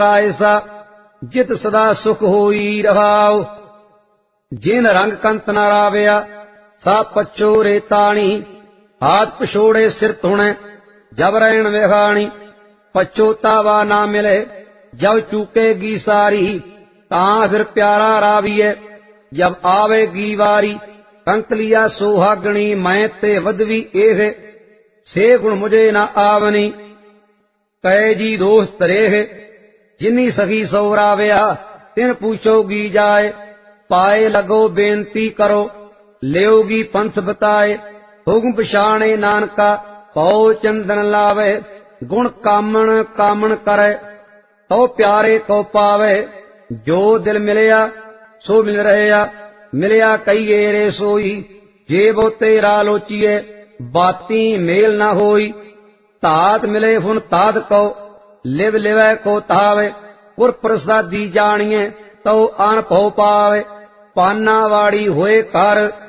ऐसा जित सदा सुख होई रहाओ। जिन रंग कंत न रावया सा पच्छो रेताणी। हाथ पछोड़े सिर धुणे जब रैन विहाणी। पछोतावा ना मिले जब चूकेगी सारी। तां फिर प्यारा राविए जब आवेगी वारी। कंक लिया सोहागणी मैं ते वधवी एह। से गुण मुझे न आवनी कै जी दोस्त रेह। जिनी सखी सौरावया तिन पूछोगी जाए। पाए लगो बेनती करो लेओगी पंथ बताए। हुक्म पछाणे नानका पौ चंदन लावे। गुण कामण कामण करे तो प्यारे को पावे। जो दिल मिलया सो मिल रहया मिलया कई रे सोई। जे वो तेरा लोचिए बाती मेल न होई। तात मिले हुन तात को लिव लिवै को तावे। पुर प्रसादी जानिए तो अन भौ पावे। पाना वाड़ी होए कर